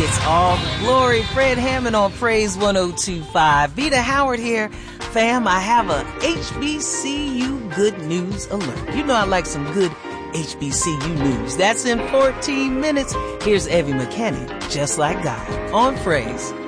gets all the glory. Fred Hammond on Praise 102.5. Vita Howard here. Fam, I have a HBCU good news alert. You know I like some good HBCU news. That's in 14 minutes. Here's Evie McKinney, Just Like God, on Praise